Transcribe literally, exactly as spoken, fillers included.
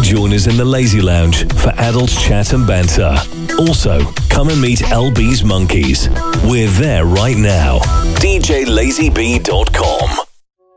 Join us in the Lazy Lounge for adult chat and banter. Also, come and meet L B's Monkeys. We're there right now. D J Lazy B dot com